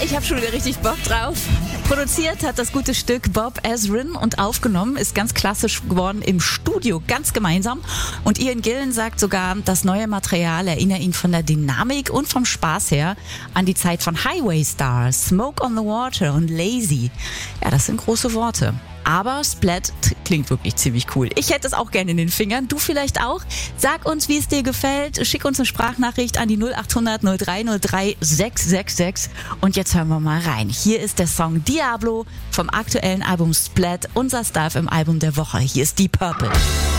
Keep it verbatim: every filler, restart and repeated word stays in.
ich habe schon wieder richtig Bock drauf. Produziert hat das gute Stück Bob Ezrin und aufgenommen ist ganz klassisch geworden im Studio, ganz gemeinsam. Und Ian Gillan sagt sogar, das neue Material erinnert ihn von der Dynamik und vom Spaß her an die Zeit von Highway Stars, Smoke on the Water und Lazy. Ja, das sind große Worte. Aber Splat klingt wirklich ziemlich cool. Ich hätte es auch gerne in den Fingern. Du vielleicht auch? Sag uns, wie es dir gefällt. Schick uns eine Sprachnachricht an die null acht hundert null drei null drei sechs sechs sechs. Und jetzt hören wir mal rein. Hier ist der Song Diablo vom aktuellen Album Splat, unser Stuff im Album der Woche. Hier ist Deep Purple.